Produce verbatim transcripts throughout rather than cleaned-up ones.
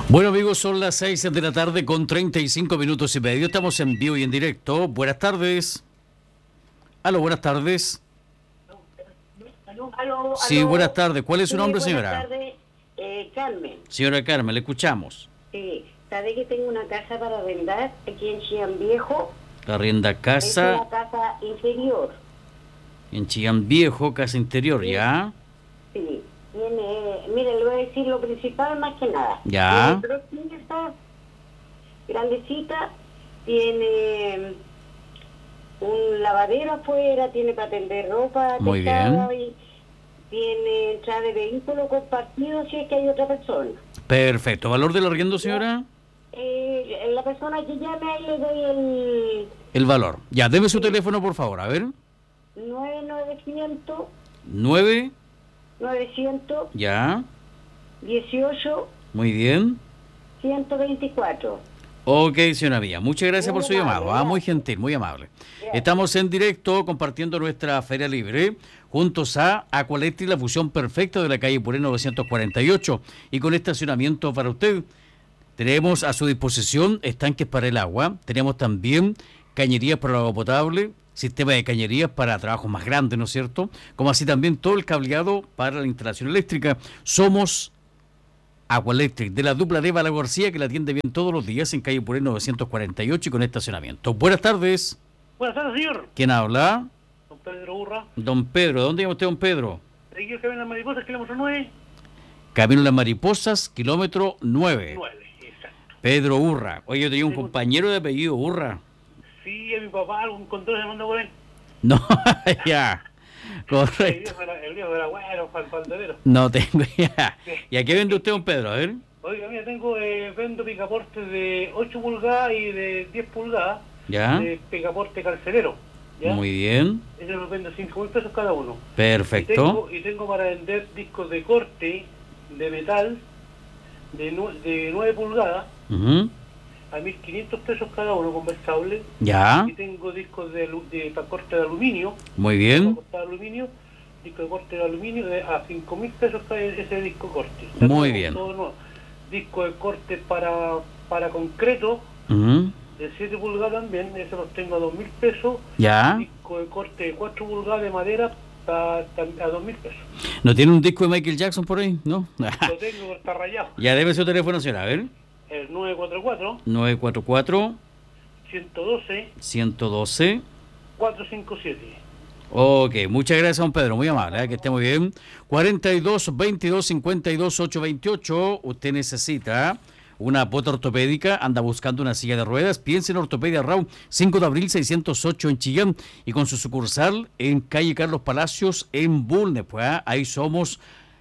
Bueno, amigos, son las seis de la tarde con treinta y cinco minutos y medio. Estamos en vivo y en directo. Buenas tardes. Aló, buenas tardes. Aló, aló, Sí, aló. buenas tardes. ¿Cuál es su Sí, nombre, buenas señora? tardes, eh, Carmen. Señora Carmen, le escuchamos. Sí, sabe que tengo una casa para arrendar aquí en Chillán Viejo. Arrienda Es casa una casa inferior. en Chillán Viejo, casa interior, Sí. ¿ya? Sí, tiene, mire, le voy a decir lo principal más que nada. Ya. Tiene tres piezas, grandecita, tiene un lavadero afuera, tiene para tender ropa, Muy techada, y tiene entrada de vehículo compartido si es que hay otra persona. Perfecto. ¿Valor del arriendo, señora? Eh, la persona que llame ahí le doy el El valor. Ya, deme su Sí. teléfono, por favor. A ver. nueve nueve cero cero, nueve. nueve cero cero, Ya. dieciocho, Muy bien. ciento veinticuatro. Ok, señora mía, muchas gracias Muy por su amable, llamado, ah, muy gracias. gentil, muy amable. Gracias. Estamos en directo compartiendo nuestra Feria Libre juntos a Aqualectric, la fusión perfecta de la calle Puré novecientos cuarenta y ocho, y con estacionamiento para usted. Tenemos a su disposición estanques para el agua, tenemos también cañerías para el agua potable, sistema de cañerías para trabajos más grandes, ¿no es cierto? Como así también todo el cableado para la instalación eléctrica. Somos Aqualectric, de la dupla de Bala García, que la atiende bien todos los días en calle Puré novecientos cuarenta y ocho y con estacionamiento. Buenas tardes. Buenas tardes, señor. ¿Quién habla? Don Pedro Urra. Don Pedro. ¿Dónde llama usted, don Pedro? Aquí el camino de las mariposas, kilómetro nueve. Camino de las Mariposas, kilómetro nueve. nueve, exacto. Pedro Urra. Oye, yo tenía un Tengo- compañero de apellido Urra. Sí, a mi papá algún control se mandó por él. No, ya. El Correcto. viejo era, el viejo era bueno, fal- faldadero. No tengo ya. ¿Y a qué vende usted, don Pedro? A ver. Oiga, mira, tengo, eh, vendo picaportes de ocho pulgadas y de diez pulgadas. Ya. De picaporte calcerero. ¿Ya? Muy bien. Ellos los vendo cinco mil pesos cada uno. Y Perfecto. tengo, y tengo para vender discos de corte de metal de, nue- de nueve pulgadas Ujú. a mil quinientos pesos cada uno, conversable. Ya. Y tengo discos de, alu- de, para corte de aluminio, Muy bien. corte de aluminio, disco de corte de aluminio de, a cinco mil pesos cada ese disco corte. Muy todo, bien. todo nuevo. Disco de corte para, para concreto Ujú. de siete pulgadas también, esos los tengo a dos mil pesos. Ya. Disco de corte de cuatro pulgadas de madera a, a dos mil pesos. ¿No tiene un disco de Michael Jackson por ahí? ¿No? Lo tengo, pero está rayado. Ya, debe su teléfono, señora. A ver. El nueve cuatro cuatro, nueve cuatro cuatro, uno uno dos, uno uno dos. cuatro cinco siete. Ok, muchas gracias, don Pedro, muy amable, ¿eh? Que esté muy bien. cuarenta y dos, veintidós, cincuenta y dos, ochocientos veintiocho, usted necesita una bota ortopédica, anda buscando una silla de ruedas, piense en Ortopedia Rau, cinco de abril seiscientos ocho en Chillán, y con su sucursal en calle Carlos Palacios en Bulnes, pues ¿eh? Ahí somos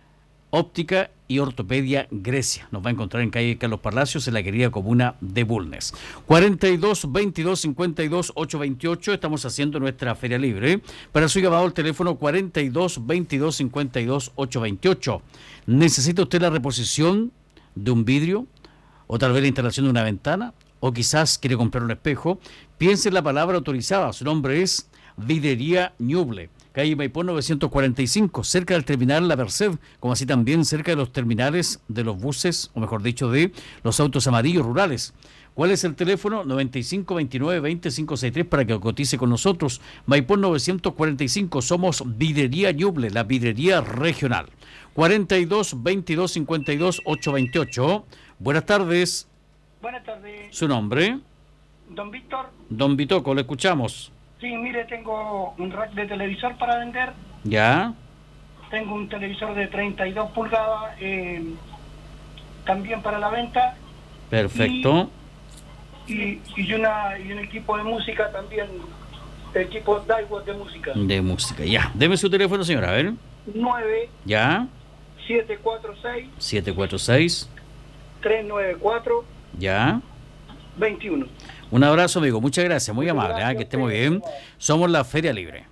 Óptica y Ortopedia Grecia. Nos va a encontrar en calle Carlos Palacios, en la querida comuna de Bulnes. cuarenta y dos, veintidós, cincuenta y dos, ochocientos veintiocho. Estamos haciendo nuestra feria libre. Para su llamado al teléfono cuarenta y dos, veintidós, cincuenta y dos, ochocientos veintiocho. ¿Necesita usted la reposición de un vidrio? ¿O tal vez la instalación de una ventana? ¿O quizás quiere comprar un espejo? Piense en la palabra autorizada. Su nombre es Vidrería Ñuble, calle Maipú novecientos cuarenta y cinco, cerca del terminal La Merced, como así también cerca de los terminales de los buses, o mejor dicho, de los autos amarillos rurales. ¿Cuál es el teléfono? noventa y cinco, veintinueve, veinte, quinientos sesenta y tres para que cotice con nosotros. Maipú novecientos cuarenta y cinco, somos Vidrería Ñuble, la vidrería regional. cuarenta y dos, veintidós, cincuenta y dos, ochocientos veintiocho. Buenas tardes. Buenas tardes, ¿Su nombre? don Víctor. Don Bitoco, le escuchamos. Sí, mire, tengo un rack de televisor para vender. ¿Ya? Tengo un televisor de treinta y dos pulgadas eh, también para la venta. Perfecto. Y, y, una, y un equipo de música también, equipo Daiwa de música. De música, ya. Deme su teléfono, señora, a ver. nueve ¿Ya? siete cuatro seis, siete cuatro seis. tres nueve cuatro, ¿Ya? veintiuno. Un abrazo, amigo. Muchas gracias. Muy amable. ¿eh? Gracias, Que esté muy bien. Somos la Feria Libre.